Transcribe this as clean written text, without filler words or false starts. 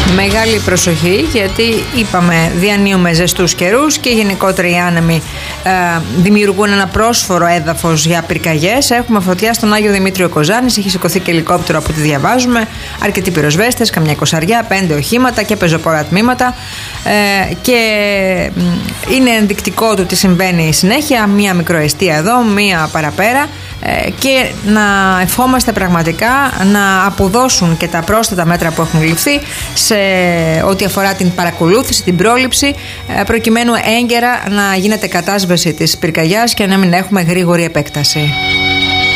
Μεγάλη προσοχή, γιατί είπαμε διανύουμε ζεστούς καιρούς και γενικότερα οι άνεμοι δημιουργούν ένα πρόσφορο έδαφος για πυρκαγιές. Έχουμε φωτιά στον Άγιο Δημήτριο Κοζάνης, έχει σηκωθεί και ελικόπτερο από ό,τι διαβάζουμε. Αρκετοί πυροσβέστες, καμιά 20, 5 οχήματα και πεζοπόρα τμήματα. Και είναι ενδεικτικό του τι συμβαίνει συνέχεια. Μία μικροαιστεία εδώ, μία παραπέρα. Και να ευχόμαστε πραγματικά να αποδώσουν και τα πρόσθετα μέτρα που έχουν ληφθεί σε ό,τι αφορά την παρακολούθηση, την πρόληψη, προκειμένου έγκαιρα να γίνεται κατάσβεση της πυρκαγιάς και να μην έχουμε γρήγορη επέκταση.